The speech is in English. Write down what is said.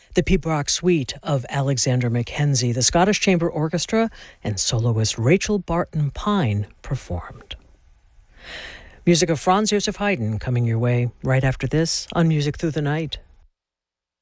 The Pibroch Suite of Alexander Mackenzie, the Scottish Chamber Orchestra, and soloist Rachel Barton Pine performed. Music of Franz Joseph Haydn coming your way right after this on Music Through the Night.